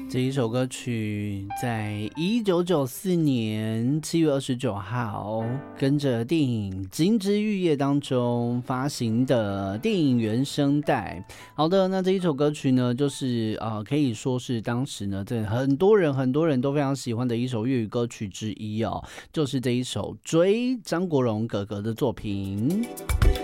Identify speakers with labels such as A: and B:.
A: 这一首歌曲在1994年7月29号跟着电影《金枝玉叶》当中发行的电影原声带。好的，那这一首歌曲呢，就是可以说是当时呢，这很多人都非常喜欢的一首粤语歌曲之一哦，就是这一首《追》张国荣哥哥的作品。